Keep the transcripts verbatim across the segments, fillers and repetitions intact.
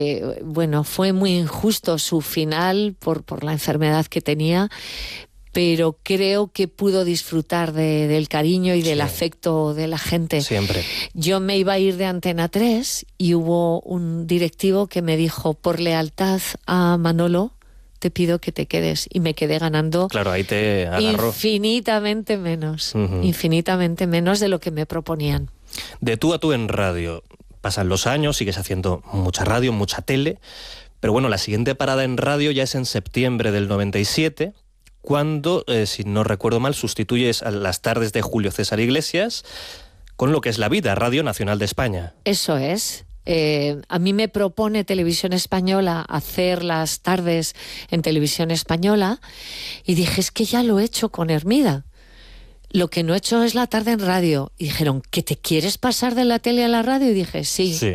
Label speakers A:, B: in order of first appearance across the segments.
A: Eh, bueno, fue muy injusto su final por, por la enfermedad que tenía, pero creo que pudo disfrutar de, del cariño y del sí. afecto de la gente.
B: Siempre.
A: Yo me iba a ir de Antena tres y hubo un directivo que me dijo, por lealtad a Manolo, te pido que te quedes. Y me quedé ganando.
B: Claro, ahí te agarró.
A: Infinitamente menos,
B: uh-huh.
A: infinitamente menos de lo que me proponían.
B: De tú a tú en radio. Pasan los años, sigues haciendo mucha radio, mucha tele, pero bueno, la siguiente parada en radio ya es en septiembre del noventa y siete, cuando, eh, si no recuerdo mal, sustituyes a las tardes de Julio César Iglesias con lo que es La Vida, Radio Nacional de España.
A: Eso es. Eh, a mí me propone Televisión Española hacer las tardes en Televisión Española y dije, es que ya lo he hecho con Hermida. Lo que no he hecho es la tarde en radio. Y dijeron, ¿que te quieres pasar de la tele a la radio? Y dije, sí.
B: Sí.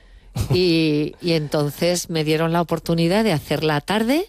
A: Y, y entonces me dieron la oportunidad de hacer la tarde.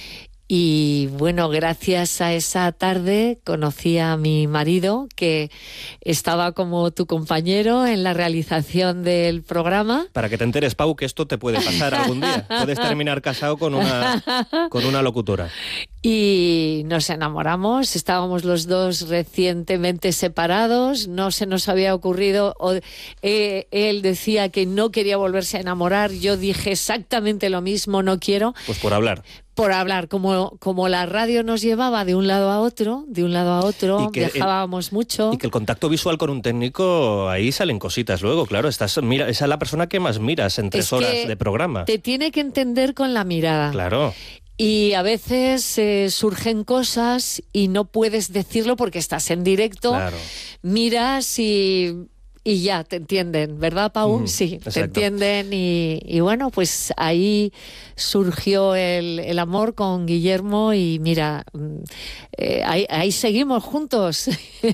A: Y bueno, gracias a esa tarde conocí a mi marido, que estaba como tu compañero en la realización del programa.
B: Para que te enteres, Pau, que esto te puede pasar algún día. Puedes terminar casado con una, con una locutora.
A: Y nos enamoramos, estábamos los dos recientemente separados, no se nos había ocurrido, o, eh, él decía que no quería volverse a enamorar, yo dije exactamente lo mismo, no quiero.
B: Pues por hablar.
A: Por hablar, como, como la radio nos llevaba de un lado a otro, de un lado a otro, viajábamos
B: el,
A: mucho.
B: Y que el contacto visual con un técnico, ahí salen cositas luego, claro, estás, mira, esa es la persona que más miras en tres
A: es
B: horas de programa.
A: Te tiene que entender con la mirada.
B: Claro.
A: Y a veces eh, surgen cosas y no puedes decirlo porque estás en directo,
B: claro.
A: Miras y... Y ya, te entienden, ¿verdad, Pau? Mm, sí, exacto. Te entienden y, y bueno, pues ahí surgió el, el amor con Guillermo y mira, eh, ahí, ahí seguimos juntos.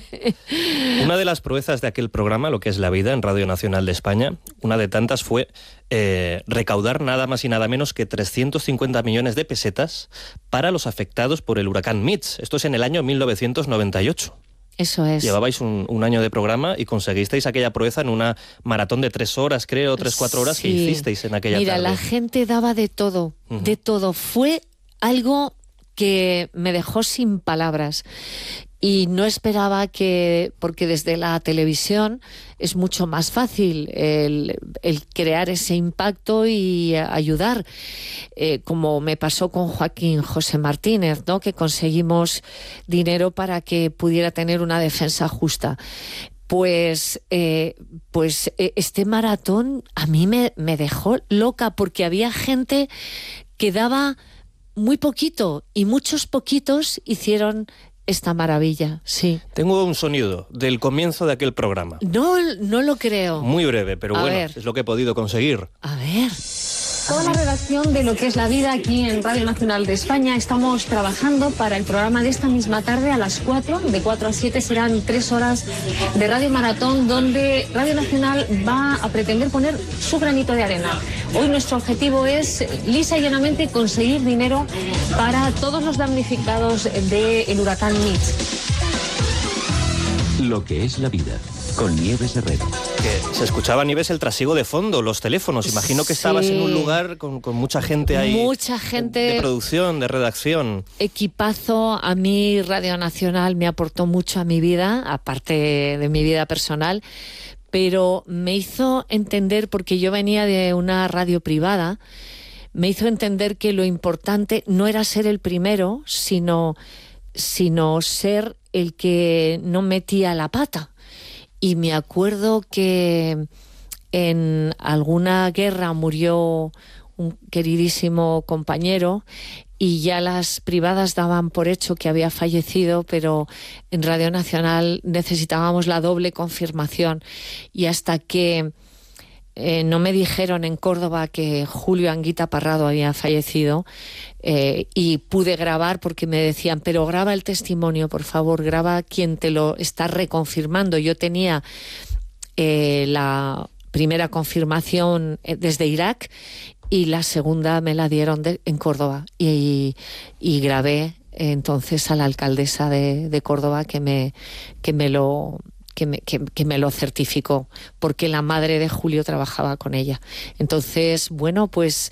B: Una de las proezas de aquel programa, lo que es La Vida, en Radio Nacional de España, una de tantas fue eh, recaudar nada más y nada menos que trescientos cincuenta millones de pesetas para los afectados por el huracán Mitch. Esto es en el año mil novecientos noventa y ocho.
A: Eso es.
B: Llevabais un, un año de programa y conseguisteis aquella proeza en una maratón de tres horas, creo, tres, cuatro horas sí. que hicisteis en aquella
A: Mira,
B: tarde.
A: la gente daba de todo, uh-huh. de todo. Fue algo que me dejó sin palabras. Y no esperaba que, porque desde la televisión es mucho más fácil el, el crear ese impacto y ayudar, eh, como me pasó con Joaquín José Martínez, ¿no? Que conseguimos dinero para que pudiera tener una defensa justa. Pues, eh, pues este maratón a mí me, me dejó loca porque había gente que daba muy poquito y muchos poquitos hicieron esta maravilla, sí.
B: Tengo un sonido del comienzo de aquel programa.
A: No, no lo creo.
B: Muy breve, pero
A: a
B: bueno,
A: ver.
B: es lo que he podido conseguir.
A: A ver.
C: Toda la redacción de Lo que es la vida aquí en Radio Nacional de España estamos trabajando para el programa de esta misma tarde a las cuatro, de cuatro a siete serán tres horas de Radio Maratón, donde Radio Nacional va a pretender poner su granito de arena. Hoy nuestro objetivo es lisa y llanamente conseguir dinero para todos los damnificados del huracán Mitch.
D: Lo que es la vida, con Nieves Herrero.
B: Que se escuchaba, Nieves, el trasiego de fondo, los teléfonos. Imagino que estabas
A: sí.
B: en un lugar con, con mucha gente ahí.
A: Mucha gente.
B: De producción, de redacción.
A: Equipazo. A mí Radio Nacional me aportó mucho a mi vida, aparte de mi vida personal, pero me hizo entender, porque yo venía de una radio privada, me hizo entender que lo importante no era ser el primero, sino, sino ser el que no metía la pata. Y me acuerdo que en alguna guerra murió un queridísimo compañero y ya las privadas daban por hecho que había fallecido, pero en Radio Nacional necesitábamos la doble confirmación. Y hasta que eh, no me dijeron en Córdoba que Julio Anguita Parrado había fallecido, eh, y pude grabar, porque me decían, pero graba el testimonio, por favor, graba quien te lo está reconfirmando. Yo tenía eh, la primera confirmación desde Irak y la segunda me la dieron de, en Córdoba, y, y grabé entonces a la alcaldesa de, de Córdoba que me, que me lo... Que me, que, que me lo certificó, porque la madre de Julio trabajaba con ella. Entonces, bueno, pues